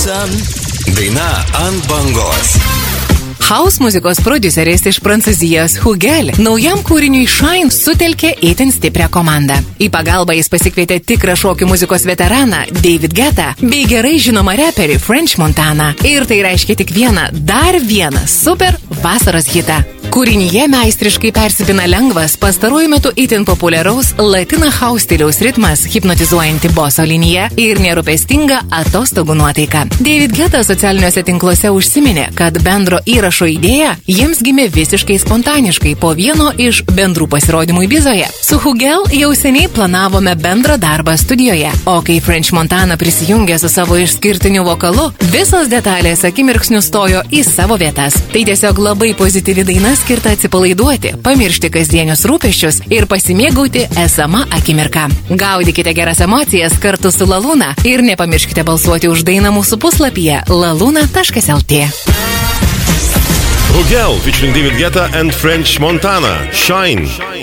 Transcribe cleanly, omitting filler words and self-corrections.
Daina ant bangos. House muzikos prodiuseris iš Prancūzijos Hugel naujam kūriniui Shine sutelkė itin stiprią komandą. Į pagalbą jis pasikvietė tikrą šokių muzikos veteraną David Guetta bei gerai žinomą reperį French Montana. Ir tai reiškia tik dar vieną super vasaros hitą. Kūrinyje meistriškai persipina lengvas, pastaruoju metu itin populiaraus Latina house stiliaus ritmas, hipnotizuojanti boso linija ir nerūpestinga atostogų nuotaika. David Guetta socialiniuose tinkluose užsiminė, kad bendro įrašo idėja jiems gimė visiškai spontaniškai po vieno iš bendrų pasirodymų Ibizoje. Su Hugel jau seniai planavome bendrą darbą studijoje, o kai French Montana prisijungė su savo išskirtiniu vokalu, visos detalės akimirksniu stojo į savo vietas. Tai tiesiog labai pozityvi daina skirta atsipalaiduoti, pamiršti kasdienius rūpesčius ir pasimėgauti esama akimirka. Gaudykite geras emocijas kartu su Laluna ir nepamirškite balsuoti už dainą mūsų puslapyje laluna.lt. Hugel featuring David Guetta and French Montana. Shine.